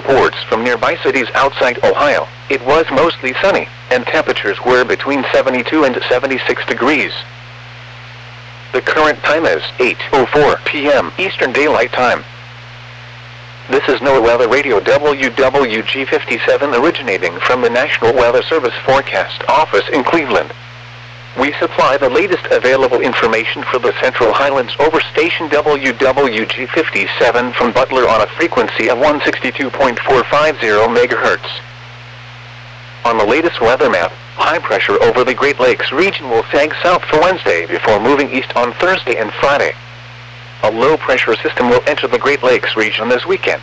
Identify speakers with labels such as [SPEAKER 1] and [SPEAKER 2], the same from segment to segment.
[SPEAKER 1] reports from nearby cities outside Ohio. It was mostly sunny, and temperatures were between 72 and 76 degrees. The current time is 8:04 p.m. Eastern Daylight Time. This is NOAA Weather Radio WWG57 originating from the National Weather Service Forecast Office in Cleveland. We supply the latest available information for the Central Highlands over station WWG57 from Butler on a frequency of 162.450 MHz. On the latest weather map, high pressure over the Great Lakes region will sag south for Wednesday before moving east on Thursday and Friday. A low-pressure system will enter the Great Lakes region this weekend.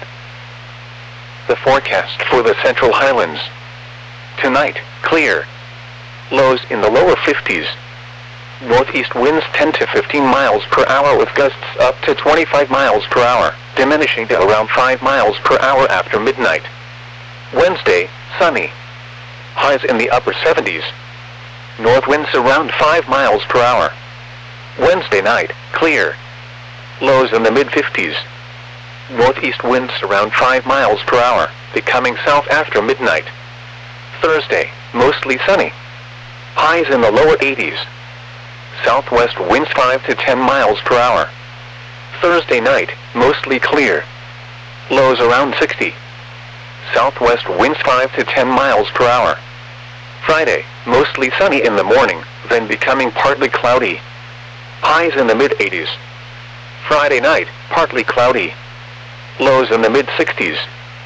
[SPEAKER 1] The forecast for the Central Highlands. Tonight, clear. Lows in the lower 50s. Northeast winds 10 to 15 miles per hour with gusts up to 25 miles per hour, diminishing to around 5 miles per hour after midnight. Wednesday, sunny. Highs in the upper 70s. North winds around 5 miles per hour. Wednesday night, clear. Lows in the mid-50s. Northeast winds around 5 miles per hour, becoming south after midnight. Thursday, mostly sunny. Highs in the lower 80s. Southwest winds 5 to 10 miles per hour. Thursday night, mostly clear. Lows around 60. Southwest winds 5 to 10 miles per hour. Friday, mostly sunny in the morning, then becoming partly cloudy. Highs in the mid-80s. Friday night, partly cloudy. Lows in the mid-60s.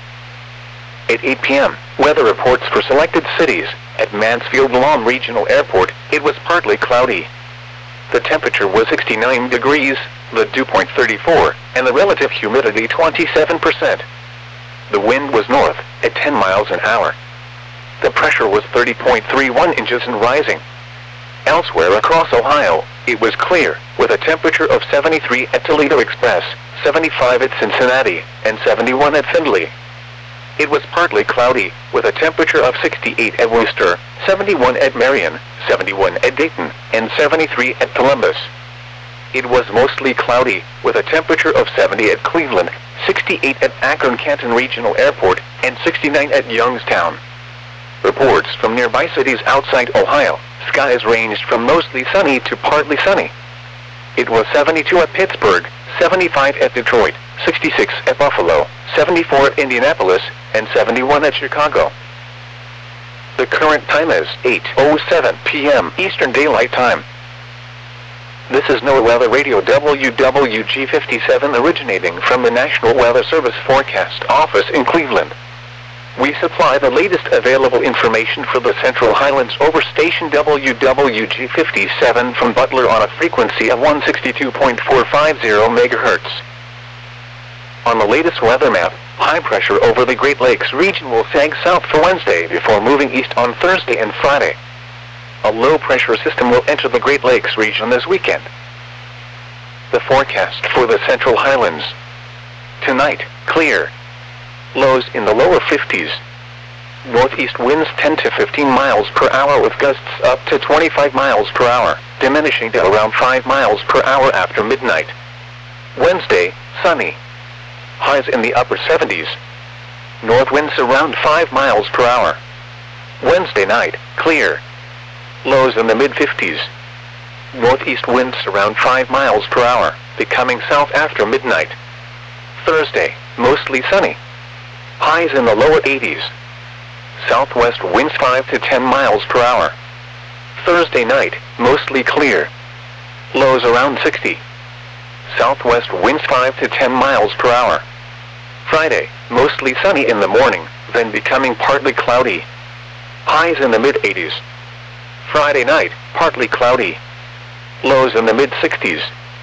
[SPEAKER 1] At 8 p.m., weather reports for selected cities. At Mansfield-Lom Regional Airport, it was partly cloudy. The temperature was 69 degrees, the dew point 34, and the relative humidity 27%. The wind was north, at 10 miles an hour. The pressure was 30.31 inches and rising. Elsewhere across Ohio, it was clear, with a temperature of 73 at Toledo Express, 75 at Cincinnati, and 71 at Findlay. It was partly cloudy, with a temperature of 68 at Worcester, 71 at Marion, 71 at Dayton, and 73 at Columbus. It was mostly cloudy, with a temperature of 70 at Cleveland, 68 at Akron-Canton Regional Airport, and 69 at Youngstown. Reports from nearby cities outside Ohio, skies ranged from mostly sunny to partly sunny. It was 72 at Pittsburgh, 75 at Detroit, 66 at Buffalo, 74 at Indianapolis, and 71 at Chicago. The current time is 8:07 p.m. Eastern Daylight Time. This is NOAA Weather Radio WWG57 originating from the National Weather Service Forecast Office in Cleveland. We supply the latest available information for the Central Highlands over station WWG57 from Butler on a frequency of 162.450 MHz. On the latest weather map, high pressure over the Great Lakes region will sag south for Wednesday before moving east on Thursday and Friday. A low-pressure system will enter the Great Lakes region this weekend. The forecast for the Central Highlands. Tonight, clear. Lows in the lower 50s. Northeast winds 10 to 15 miles per hour with gusts up to 25 miles per hour, diminishing to around 5 miles per hour after midnight. Wednesday, sunny. Highs in the upper 70s. North winds around 5 miles per hour. Wednesday night, clear. Lows in the mid-50s. Northeast winds around 5 miles per hour, becoming south after midnight. Thursday, mostly sunny. Highs in the lower 80s. Southwest winds 5 to 10 miles per hour. Thursday night, mostly clear. Lows around 60. Southwest winds 5 to 10 miles per hour. Friday, mostly sunny in the morning, then becoming partly cloudy. Highs in the mid-80s. Friday night, partly cloudy. Lows in the mid-60s.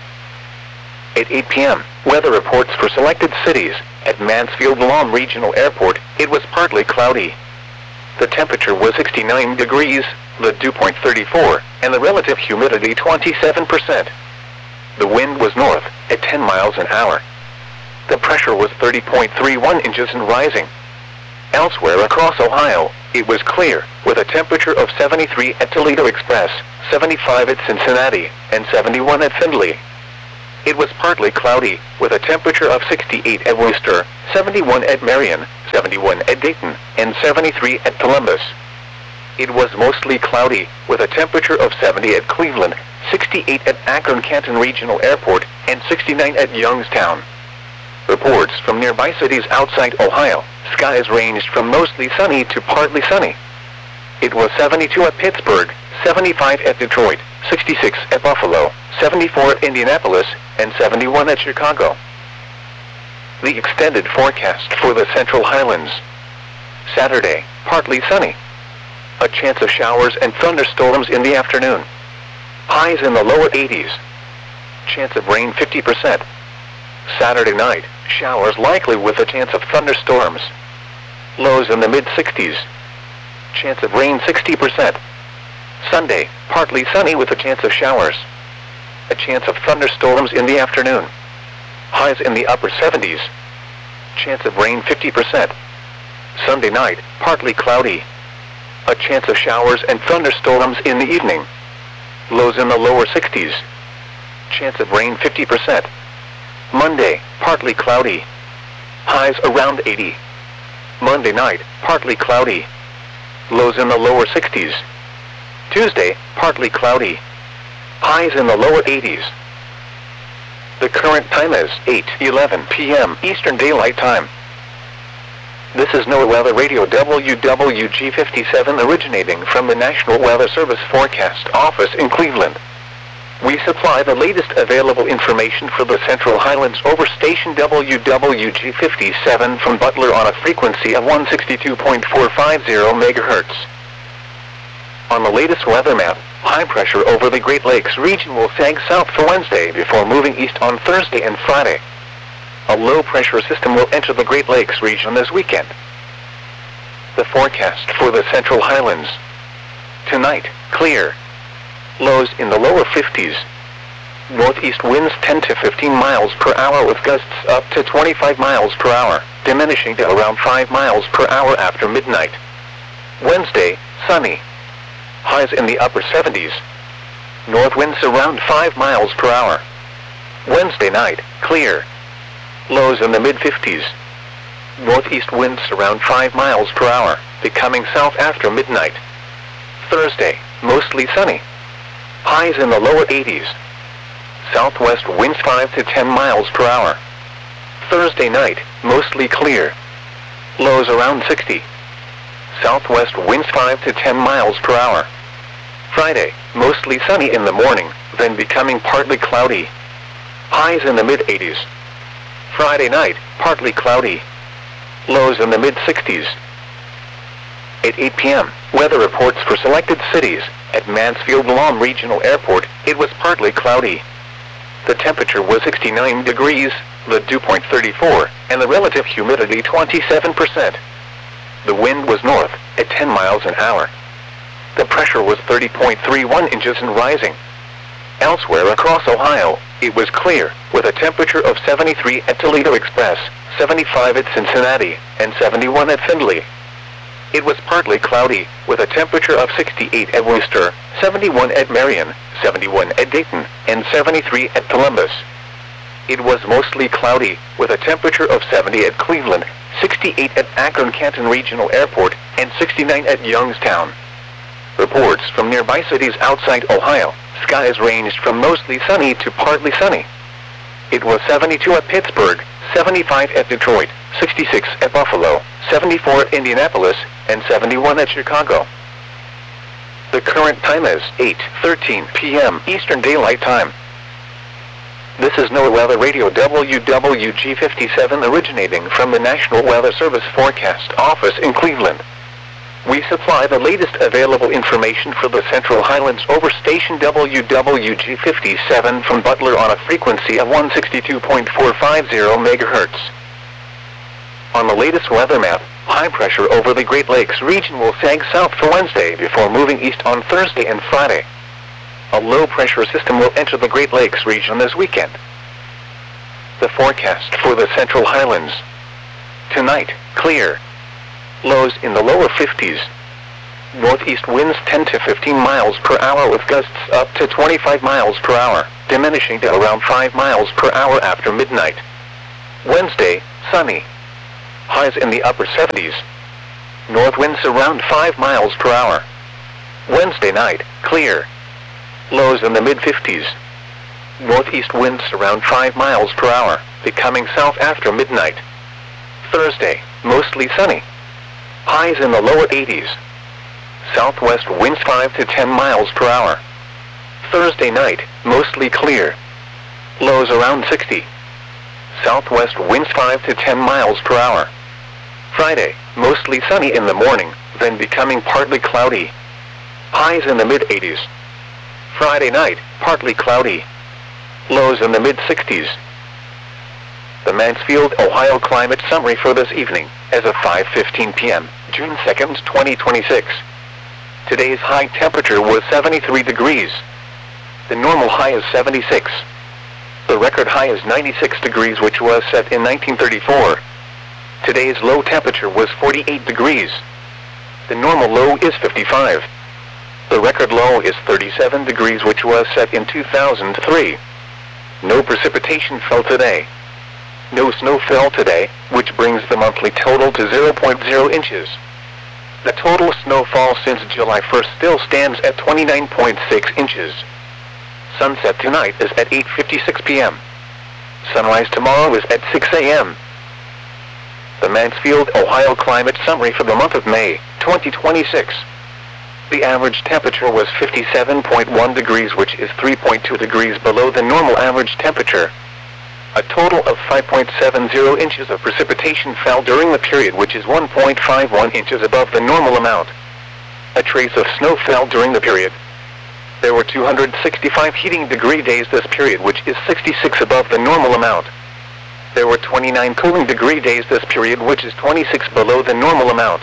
[SPEAKER 1] At 8 p.m., weather reports for selected cities. At Mansfield-Lom Regional Airport, it was partly cloudy. The temperature was 69 degrees, the dew point 34, and the relative humidity 27%. The wind was north, at 10 miles an hour. The pressure was 30.31 inches and rising. Elsewhere across Ohio, it was clear, with a temperature of 73 at Toledo Express, 75 at Cincinnati, and 71 at Findlay. it was partly cloudy, with a temperature of 68 at Worcester, 71 at Marion, 71 at Dayton, and 73 at Columbus. It was mostly cloudy, with a temperature of 70 at Cleveland, 68 at Akron-Canton Regional Airport, and 69 at Youngstown. Reports from nearby cities outside Ohio, skies ranged from mostly sunny to partly sunny. It was 72 at Pittsburgh, 75 at Detroit, 66 at Buffalo, 74 at Indianapolis, and 71 at Chicago. The extended forecast for the Central Highlands. Saturday, partly sunny. A chance of showers and thunderstorms in the afternoon. Highs in the lower 80s. Chance of rain 50%. Saturday night, showers likely with a chance of thunderstorms. Lows in the mid-60s. Chance of rain 60%. Sunday, partly sunny with a chance of showers. A chance of thunderstorms in the afternoon. Highs in the upper 70s. Chance of rain 50%. Sunday night, partly cloudy. A chance of showers and thunderstorms in the evening. Lows in the lower 60s. Chance of rain 50%. Monday, partly cloudy. Highs around 80. Monday night, partly cloudy. Lows in the lower 60s. Tuesday, partly cloudy. Highs in the lower 80s. The current time is 8:11 p.m. Eastern Daylight Time. This is NOAA Weather Radio WWG57 originating from the National Weather Service Forecast Office in Cleveland. We supply the latest available information for the Central Highlands over station WWG57 from Butler on a frequency of 162.450 MHz. On the latest weather map, high pressure over the Great Lakes region will sag south for Wednesday before moving east on Thursday and Friday. A low pressure system will enter the Great Lakes region this weekend. The forecast for the Central Highlands. Tonight, clear. Lows in the lower 50s. Northeast winds 10 to 15 miles per hour with gusts up to 25 miles per hour, diminishing to around 5 miles per hour after midnight. Wednesday, sunny. Highs in the upper 70s. North winds around 5 miles per hour. Wednesday night, clear. Lows in the mid-50s. Northeast winds around 5 miles per hour, becoming south after midnight. Thursday, mostly sunny. Highs in the lower 80s. Southwest winds 5 to 10 miles per hour. Thursday night, mostly clear. Lows around 60. Southwest winds 5 to 10 miles per hour. Friday, mostly sunny in the morning, then becoming partly cloudy. Highs in the mid-80s. Friday night, partly cloudy. Lows in the mid-60s. At 8 p.m., weather reports for selected cities. At Mansfield-Lom Regional Airport, it was partly cloudy. The temperature was 69 degrees, the dew point 34, and the relative humidity 27%. The wind was north, at 10 miles an hour. The pressure was 30.31 inches and rising. Elsewhere across Ohio, it was clear, with a temperature of 73 at Toledo Express, 75 at Cincinnati, and 71 at Findlay. It was partly cloudy, with a temperature of 68 at Worcester, 71 at Marion, 71 at Dayton, and 73 at Columbus. It was mostly cloudy, with a temperature of 70 at Cleveland, 68 at Akron-Canton Regional Airport, and 69 at Youngstown. Reports from nearby cities outside Ohio, skies ranged from mostly sunny to partly sunny. It was 72 at Pittsburgh, 75 at Detroit, 66 at Buffalo, 74 at Indianapolis, and 71 at Chicago. The current time is 8:13 p.m. Eastern Daylight Time. This is NOAA Weather Radio WWG57 originating from the National Weather Service Forecast Office in Cleveland. We supply the latest available information for the Central Highlands over station WWG57 from Butler on a frequency of 162.450 MHz. On the latest weather map, high pressure over the Great Lakes region will sag south for Wednesday before moving east on Thursday and Friday. A low pressure system will enter the Great Lakes region this weekend. The forecast for the Central Highlands. Tonight, clear. Lows in the lower 50s. Northeast winds 10 to 15 miles per hour with gusts up to 25 miles per hour. diminishing to around 5 miles per hour after midnight. Wednesday, sunny. Highs in the upper 70s. North winds around 5 miles per hour. Wednesday night, clear. Lows in the mid-50s. Northeast winds around 5 miles per hour, becoming south after midnight. Thursday, mostly sunny. Highs in the lower 80s. Southwest winds 5 to 10 miles per hour. Thursday night, mostly clear. Lows around 60. Southwest winds 5 to 10 miles per hour. Friday, mostly sunny in the morning, then becoming partly cloudy. Highs in the mid-80s. Friday night, partly cloudy. Lows in the mid-60s. The Mansfield, Ohio climate summary for this evening, as of 5:15 p.m., June 2nd, 2026. Today's high temperature was 73 degrees. The normal high is 76. The record high is 96 degrees, which was set in 1934. Today's low temperature was 48 degrees. The normal low is 55. The record low is 37 degrees, which was set in 2003. No precipitation fell today. No snow fell today, which brings the monthly total to 0.0 inches. The total snowfall since July 1st still stands at 29.6 inches. Sunset tonight is at 8:56 p.m. Sunrise tomorrow is at 6 a.m. The Mansfield, Ohio climate summary for the month of May, 2026. The average temperature was 57.1 degrees, which is 3.2 degrees below the normal average temperature. A total of 5.70 inches of precipitation fell during the period, which is 1.51 inches above the normal amount. A trace of snow fell during the period. There were 265 heating degree days this period, which is 66 above the normal amount. There were 29 cooling degree days this period, which is 26 below the normal amount.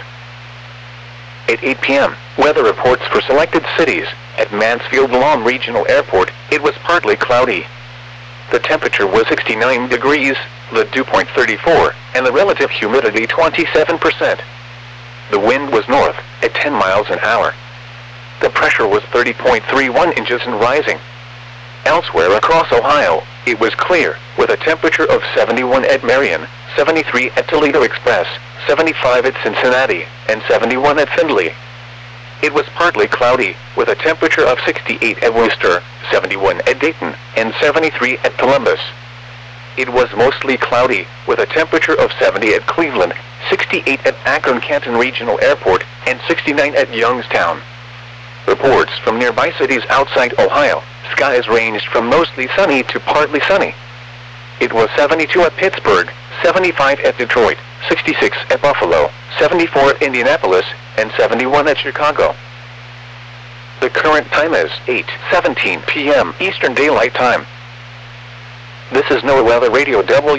[SPEAKER 1] At 8 p.m., weather reports for selected cities. At Mansfield Lahm Regional Airport, it was partly cloudy. The temperature was 69 degrees, the dew point 34, and the relative humidity 27%. The wind was north, at 10 miles an hour. The pressure was 30.31 inches and rising. Elsewhere across Ohio, it was clear, with a temperature of 71 at Marion, 73 at Toledo Express, 75 at Cincinnati, and 71 at Findlay. It was partly cloudy, with a temperature of 68 at Worcester, 71 at Dayton, and 73 at Columbus. It was mostly cloudy, with a temperature of 70 at Cleveland, 68 at Akron-Canton Regional Airport, and 69 at Youngstown. Reports from nearby cities outside Ohio, skies ranged from mostly sunny to partly sunny. It was 72 at Pittsburgh, 75 at Detroit, 66 at Buffalo, 74 at Indianapolis, and 71 at Chicago. The current time is 8:17 p.m. Eastern Daylight Time. This is NOAA Weather Radio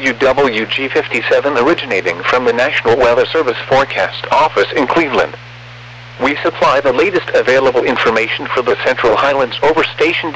[SPEAKER 1] WWG57 originating from the National Weather Service Forecast Office in Cleveland. We supply the latest available information for the Central Highlands over station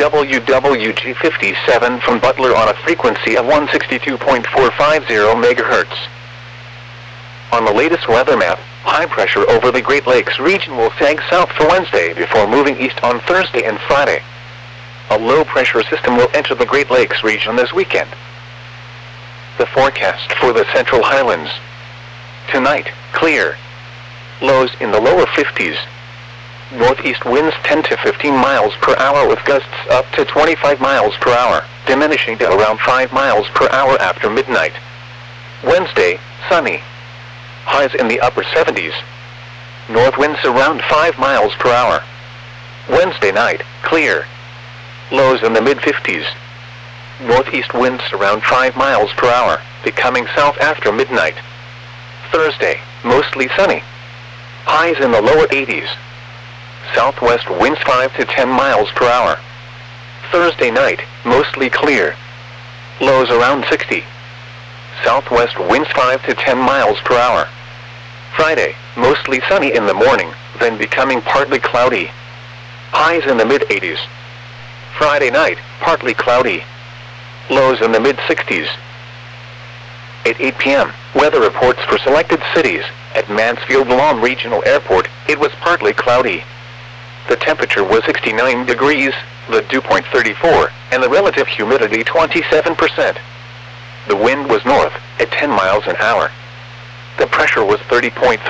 [SPEAKER 1] WWG57 from Butler on a frequency of 162.450 MHz. On the latest weather map, high pressure over the Great Lakes region will sag south for Wednesday before moving east on Thursday and Friday. A low pressure system will enter the Great Lakes region this weekend. The forecast for the Central Highlands. Tonight, clear. Lows in the lower 50s. Northeast winds 10 to 15 miles per hour with gusts up to 25 miles per hour, diminishing to around 5 miles per hour after midnight. Wednesday, sunny. Highs in the upper 70s. North winds around 5 miles per hour. Wednesday night, clear. Lows in the mid-50s. Northeast winds around 5 miles per hour, becoming south after midnight. Thursday, mostly sunny. Highs in the lower 80s. Southwest winds 5 to 10 miles per hour. Thursday night, mostly clear. Lows around 60. Southwest winds 5 to 10 miles per hour. Friday, mostly sunny in the morning, then becoming partly cloudy. Highs in the mid-80s. Friday night, partly cloudy. Lows in the mid-60s. At 8 p.m., weather reports for selected cities. At Mansfield Lahm Regional Airport, it was partly cloudy. The temperature was 69 degrees, the dew point 34, and the relative humidity 27%. The wind was north, at 10 miles an hour. The pressure was 30.3